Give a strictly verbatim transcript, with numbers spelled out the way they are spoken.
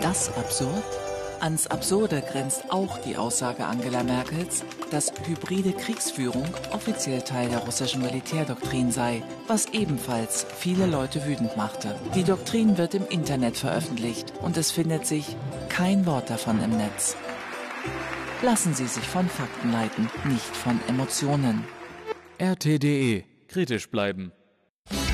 das absurd? Ans Absurde grenzt auch die Aussage Angela Merkels, dass hybride Kriegsführung offiziell Teil der russischen Militärdoktrin sei, was ebenfalls viele Leute wütend machte. Die Doktrin wird im Internet veröffentlicht und es findet sich kein Wort davon im Netz. Lassen Sie sich von Fakten leiten, nicht von Emotionen. R T punkt D E. Kritisch bleiben.